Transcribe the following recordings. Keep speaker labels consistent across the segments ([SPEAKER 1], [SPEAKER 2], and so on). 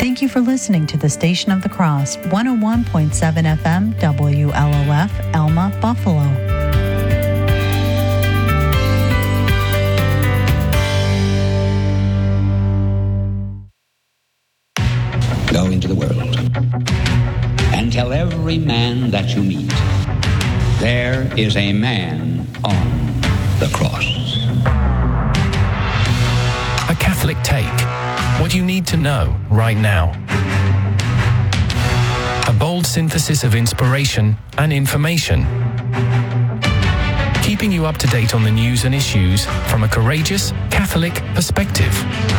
[SPEAKER 1] Thank you for listening to the Station of the Cross, 101.7 FM, WLOF, Elma, Buffalo.
[SPEAKER 2] Go into the world and tell every man that you meet, there is a man on the cross.
[SPEAKER 3] A Catholic Take. What you need to know right now. A bold synthesis of inspiration and information. Keeping you up to date on the news and issues from a courageous Catholic perspective.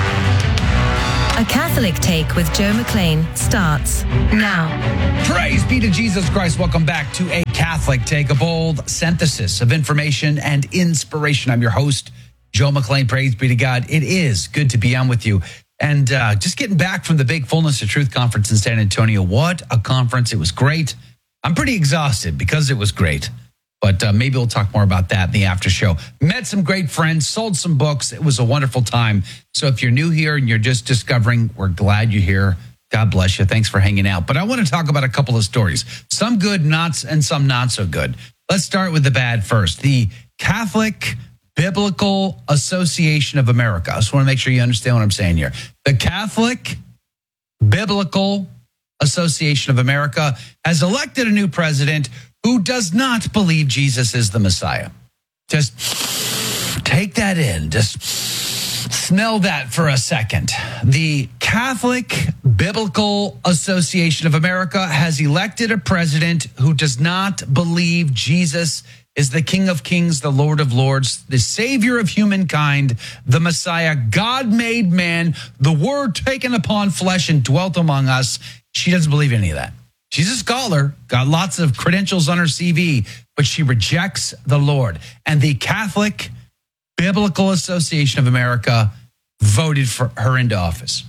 [SPEAKER 4] A Catholic Take with Joe McLean starts now.
[SPEAKER 5] Praise be to Jesus Christ. Welcome back to A Catholic Take, a bold synthesis of information and inspiration. I'm your host, Joe McLean. Praise be to God. It is good to be on with you. And just getting back from the big Fullness of Truth conference in San Antonio. What a conference. It was great. I'm pretty exhausted because it was great. But maybe we'll talk more about that in the after show. Met some great friends, sold some books. It was a wonderful time. So if you're new here and you're just discovering, we're glad you're here. God bless you. Thanks for hanging out. But I want to talk about a couple of stories. Some good, and some not so good. Let's start with the bad first. The Catholic Biblical Association of America. I just want to make sure you understand what I'm saying here. The Catholic Biblical Association of America has elected a new president who does not believe Jesus is the Messiah. Just take that in. Just smell that for a second. The Catholic Biblical Association of America has elected a president who does not believe Jesus is the King of Kings, the Lord of Lords, the Savior of humankind, the Messiah, God made man, the Word taken upon flesh and dwelt among us. She doesn't believe any of that. She's a scholar, got lots of credentials on her CV, but she rejects the Lord. And the Catholic Biblical Association of America voted for her into office.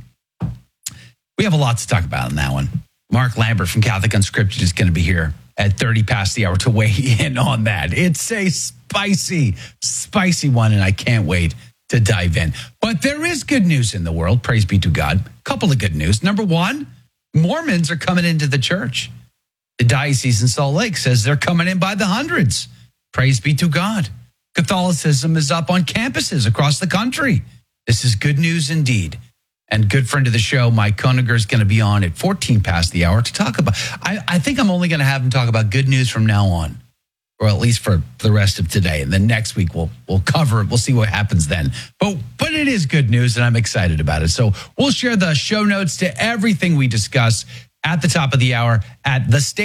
[SPEAKER 5] We have a lot to talk about on that one. Mark Lambert from Catholic Unscripted is going to be here at 30 past the hour to weigh in on that. It's a spicy one, and I can't wait to dive in. But there is good news in the world. Praise be to God. A couple of good news. Number one, Mormons are coming into the church. The diocese in Salt Lake says they're coming in by the hundreds. Praise be to God. Catholicism is up on campuses across the country. This is good news indeed. And good friend of the show, Mike Koniger, is going to be on at 14 past the hour to talk about. I think I'm only going to have him talk about good news from now on, or at least for the rest of today. And then next week we'll cover it. We'll see what happens then. But it is good news, and I'm excited about it. So we'll share the show notes to everything we discuss at the top of the hour at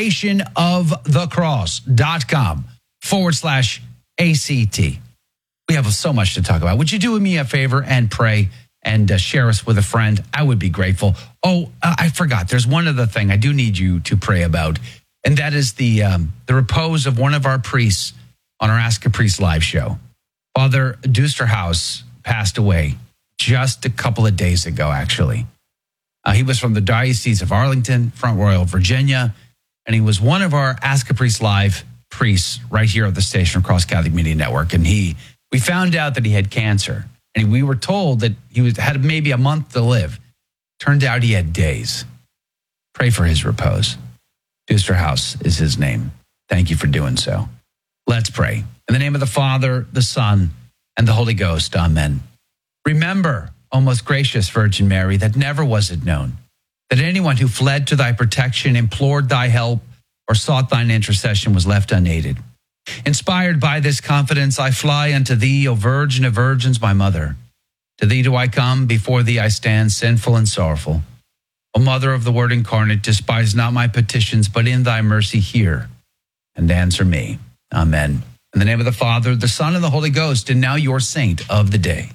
[SPEAKER 5] thestationofthecross.com/ACT. We have so much to talk about. Would you do me a favor and pray and share us with a friend? I would be grateful. I forgot. There's one other thing I do need you to pray about, and that is the repose of one of our priests on our Ask a Priest live show. Father Dusterhouse passed away just a couple of days ago, actually. He was from the Diocese of Arlington, Front Royal, Virginia, and he was one of our Ask a Priest live priests right here at the station across Catholic Media Network. And we found out that he had cancer. And we were told that he had maybe a month to live. Turned out he had days. Pray for his repose. Dusterhouse is his name. Thank you for doing so. Let's pray. In the name of the Father, the Son, and the Holy Ghost. Amen. Remember, O most gracious Virgin Mary, that never was it known that anyone who fled to thy protection, implored thy help, or sought thine intercession was left unaided. Inspired by this confidence, I fly unto thee, O Virgin of Virgins, my mother. To thee do I come, before thee I stand, sinful and sorrowful. O Mother of the Word incarnate, despise not my petitions, but in thy mercy hear and answer me. Amen. In the name of the Father, the Son, and the Holy Ghost, and now your saint of the day.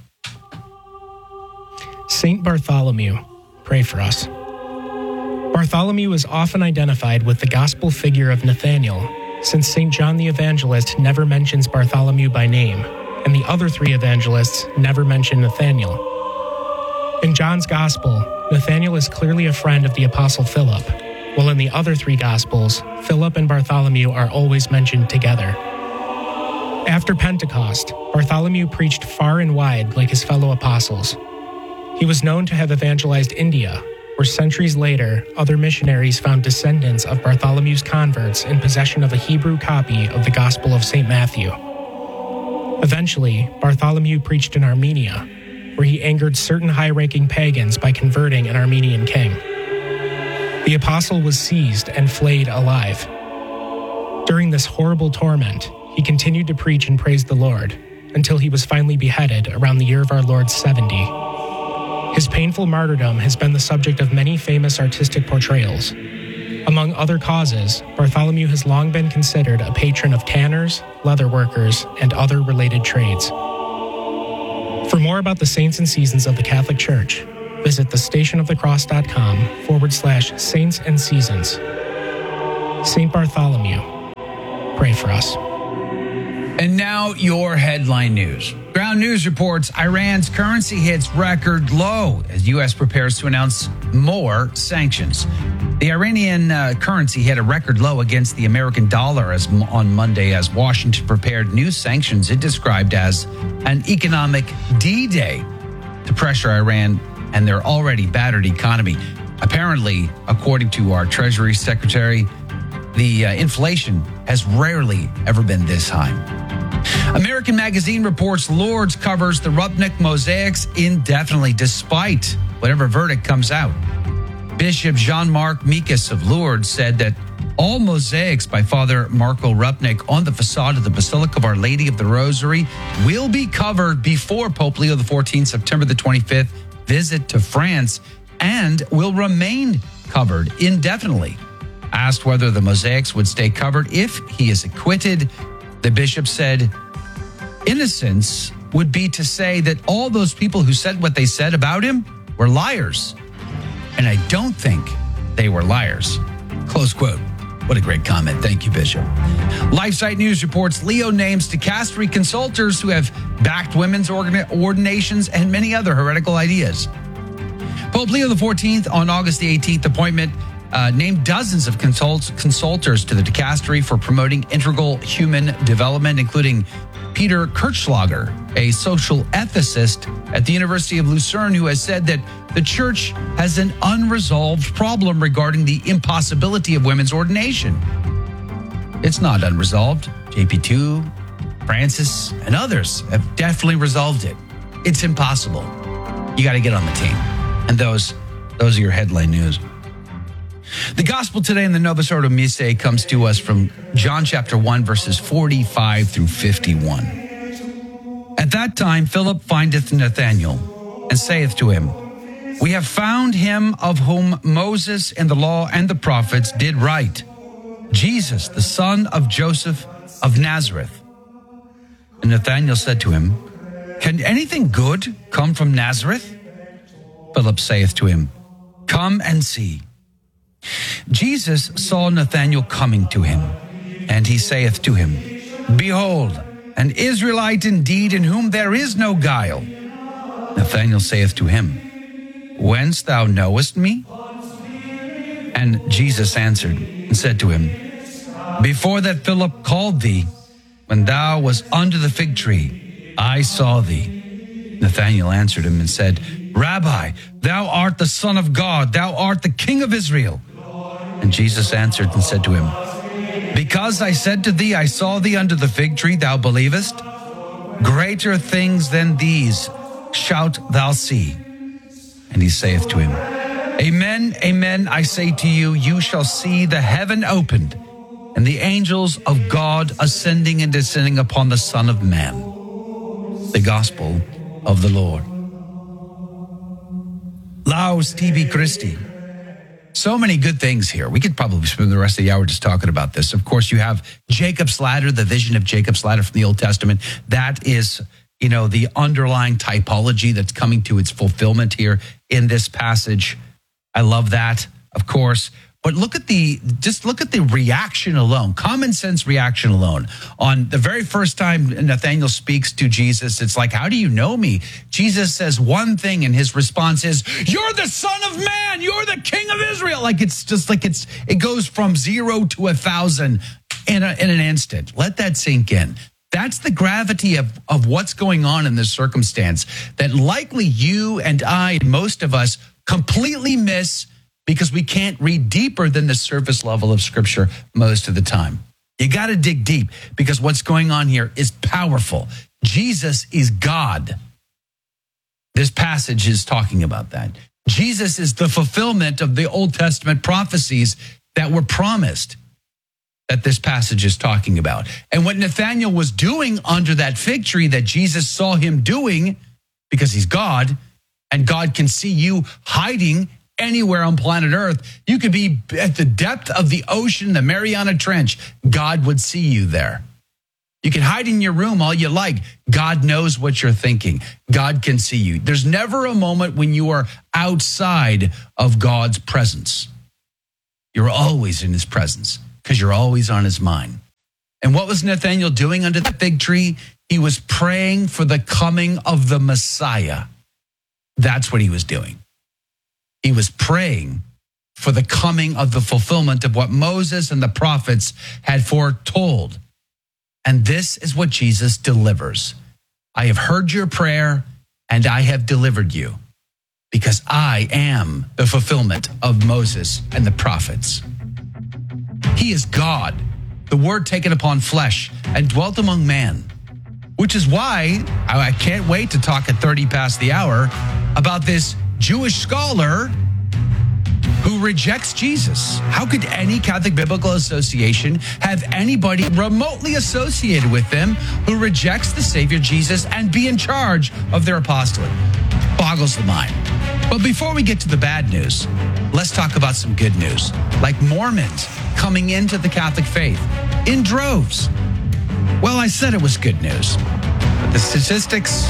[SPEAKER 6] Saint Bartholomew, pray for us. Bartholomew is often identified with the gospel figure of Nathanael, since St. John the Evangelist never mentions Bartholomew by name, and the other three evangelists never mention Nathanael. In John's Gospel, Nathanael is clearly a friend of the Apostle Philip, while in the other three Gospels, Philip and Bartholomew are always mentioned together. After Pentecost, Bartholomew preached far and wide like his fellow apostles. He was known to have evangelized India, where centuries later, other missionaries found descendants of Bartholomew's converts in possession of a Hebrew copy of the Gospel of St. Matthew. Eventually, Bartholomew preached in Armenia, where he angered certain high-ranking pagans by converting an Armenian king. The apostle was seized and flayed alive. During this horrible torment, he continued to preach and praise the Lord until he was finally beheaded around the year of our Lord 70. His painful martyrdom has been the subject of many famous artistic portrayals. Among other causes, Bartholomew has long been considered a patron of tanners, leather workers, and other related trades. For more about the saints and seasons of the Catholic Church, visit thestationofthecross.com/saints and seasons. St. Bartholomew, pray for us.
[SPEAKER 5] And now your headline news. Ground News reports Iran's currency hits record low as U.S. prepares to announce more sanctions. The Iranian currency hit a record low against the American dollar on Monday as Washington prepared new sanctions it described as an economic D-Day to pressure Iran and their already battered economy. Apparently, according to our Treasury Secretary, the inflation has rarely ever been this high. American Magazine reports Lourdes covers the Rupnik mosaics indefinitely despite whatever verdict comes out. Bishop Jean-Marc Mikas of Lourdes said that all mosaics by Father Marco Rupnik on the facade of the Basilica of Our Lady of the Rosary will be covered before Pope Leo XIV, September the 25th, visit to France and will remain covered indefinitely. Asked whether the mosaics would stay covered if he is acquitted, the bishop said, innocence would be to say that all those people who said what they said about him were liars. And I don't think they were liars. Close quote. What a great comment. Thank you, Bishop. LifeSite News reports Leo names dicastery consultors who have backed women's ordinations and many other heretical ideas. Pope Leo XIV on August the 18th appointment named dozens of consultors to the dicastery for promoting integral human development, including Peter Kirchschlager, a social ethicist at the University of Lucerne, who has said that the church has an unresolved problem regarding the impossibility of women's ordination. It's not unresolved. JP2, Francis, and others have definitely resolved it. It's impossible. You got to get on the team. And those are your headline news. The gospel today in the Novus Ordo Missae comes to us from John chapter 1, verses 45 through 51. At that time, Philip findeth Nathanael and saith to him, We have found him of whom Moses and the law and the prophets did write, Jesus, the son of Joseph of Nazareth. And Nathanael said to him, Can anything good come from Nazareth? Philip saith to him, Come and see. Jesus saw Nathanael coming to him, and he saith to him, Behold, an Israelite indeed, in whom there is no guile. Nathanael saith to him, Whence thou knowest me? And Jesus answered and said to him, Before that Philip called thee, when thou wast under the fig tree, I saw thee. Nathanael answered him and said, Rabbi, thou art the Son of God, thou art the King of Israel. And Jesus answered and said to him, Because I said to thee, I saw thee under the fig tree, thou believest? Greater things than these shalt thou see. And he saith to him, Amen, amen, I say to you, you shall see the heaven opened, and the angels of God ascending and descending upon the Son of Man. The Gospel of the Lord. Laus tibi Christi. So many good things here. We could probably spend the rest of the hour just talking about this. Of course, you have Jacob's ladder, the vision of Jacob's ladder from the Old Testament. That is, the underlying typology that's coming to its fulfillment here in this passage. I love that, of course. But look at the reaction alone, common sense reaction alone. On the very first time Nathanael speaks to Jesus, it's like, how do you know me? Jesus says one thing and his response is, you're the Son of Man. You're the King of Israel. It goes from 0 to 1,000 in an instant. Let that sink in. That's the gravity of what's going on in this circumstance that likely you and I and most of us completely miss because we can't read deeper than the surface level of Scripture most of the time. You got to dig deep because what's going on here is powerful. Jesus is God. This passage is talking about that. Jesus is the fulfillment of the Old Testament prophecies that were promised that this passage is talking about. And what Nathanael was doing under that fig tree that Jesus saw him doing, because he's God, and God can see you hiding anywhere on planet Earth. You could be at the depth of the ocean, the Mariana Trench. God would see you there. You can hide in your room all you like. God knows what you're thinking. God can see you. There's never a moment when you are outside of God's presence. You're always in his presence because you're always on his mind. And what was Nathanael doing under the fig tree? He was praying for the coming of the Messiah. That's what he was doing. He was praying for the coming of the fulfillment of what Moses and the prophets had foretold. And this is what Jesus delivers. I have heard your prayer and I have delivered you because I am the fulfillment of Moses and the prophets. He is God, the Word taken upon flesh and dwelt among man, which is why I can't wait to talk at 30 past the hour about this Jewish scholar who rejects Jesus. How could any Catholic Biblical Association have anybody remotely associated with them who rejects the Savior Jesus and be in charge of their apostolate? Boggles the mind. But before we get to the bad news, let's talk about some good news, like Mormons coming into the Catholic faith in droves. Well, I said it was good news, but the statistics,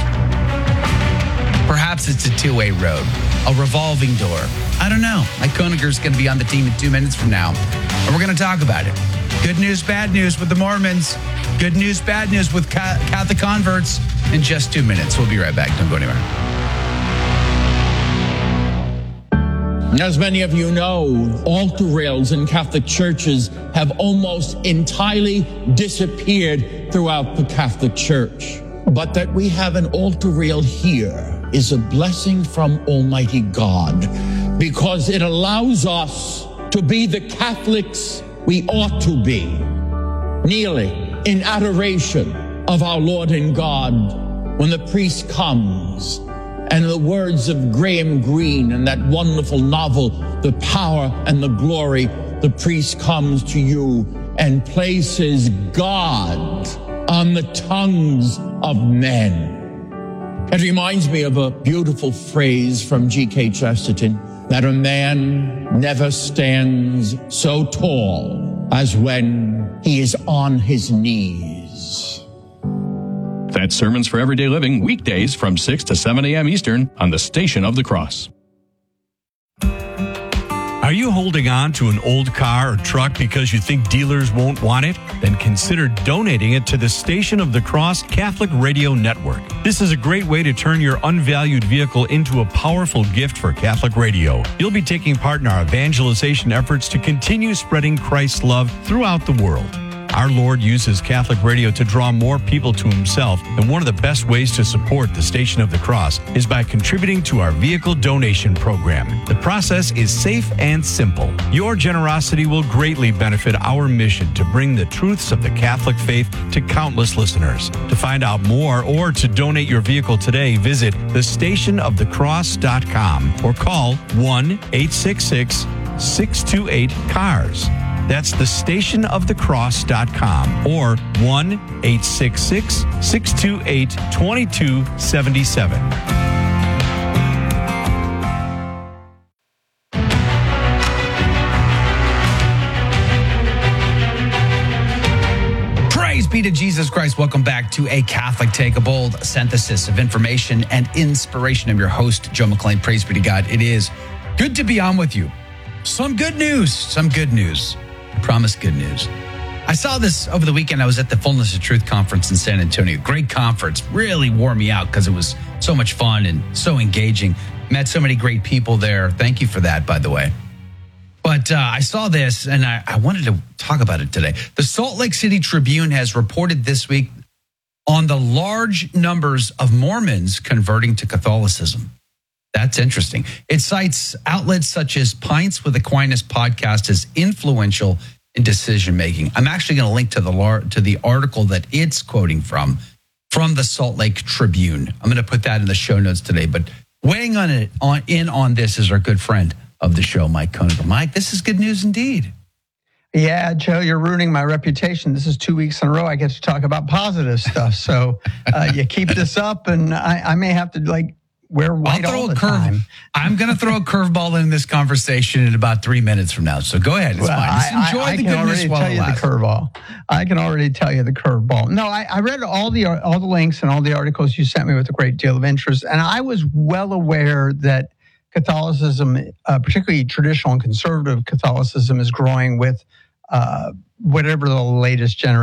[SPEAKER 5] perhaps it's a two-way road, a revolving door. I don't know. Mike Koniger's going to be on the team in 2 minutes from now, and we're going to talk about it. Good news, bad news with the Mormons. Good news, bad news with Catholic converts in just 2 minutes. We'll be right back. Don't go anywhere.
[SPEAKER 7] As many of you know, altar rails in Catholic churches have almost entirely disappeared throughout the Catholic Church. But that we have an altar rail here is a blessing from Almighty God, because it allows us to be the Catholics we ought to be, kneeling in adoration of our Lord and God when the priest comes. And in the words of Graham Greene in that wonderful novel, The Power and the Glory, the priest comes to you and places God on the tongues of men. It reminds me of a beautiful phrase from G.K. Chesterton, that a man never stands so tall as when he is on his knees.
[SPEAKER 8] That's Sermons for Everyday Living, weekdays from 6 to 7 a.m. Eastern on the Station of the Cross.
[SPEAKER 9] Are you holding on to an old car or truck because you think dealers won't want it? Then consider donating it to the Station of the Cross Catholic Radio Network. This is a great way to turn your unvalued vehicle into a powerful gift for Catholic radio. You'll be taking part in our evangelization efforts to continue spreading Christ's love throughout the world. Our Lord uses Catholic radio to draw more people to himself, and one of the best ways to support the Station of the Cross is by contributing to our vehicle donation program. The process is safe and simple. Your generosity will greatly benefit our mission to bring the truths of the Catholic faith to countless listeners. To find out more or to donate your vehicle today, visit thestationofthecross.com or call 1-866-628-CARS. That's thestationofthecross.com or 1-866-628-2277.
[SPEAKER 5] Praise be to Jesus Christ. Welcome back to A Catholic Take, a bold synthesis of information and inspiration. I'm your host, Joe McClain. Praise be to God. It is good to be on with you. Some good news. I promise good news. I saw this over the weekend. I was at the Fullness of Truth conference in San Antonio. Great conference. Really wore me out because it was so much fun and so engaging. Met so many great people there. Thank you for that, by the way. But I saw this, and I wanted to talk about it today. The Salt Lake City Tribune has reported this week on the large numbers of Mormons converting to Catholicism. That's interesting. It cites outlets such as Pints with Aquinas podcast as influential in decision making. I'm actually going to link to the article that it's quoting from the Salt Lake Tribune. I'm going to put that in the show notes today. But weighing on this is our good friend of the show, Mike Koeniger. Mike, this is good news indeed.
[SPEAKER 10] Yeah, Joe, you're ruining my reputation. This is 2 weeks in a row I get to talk about positive stuff. So you keep this up, and I may have to wear white all the time.
[SPEAKER 5] I'm going to throw a curveball in this conversation in about 3 minutes from now. So go ahead. It's fine. Just enjoy the goodness while it lasts.
[SPEAKER 10] I can already tell you the curveball. No, I read all the links and all the articles you sent me with a great deal of interest, and I was well aware that Catholicism, particularly traditional and conservative Catholicism, is growing with whatever the latest generation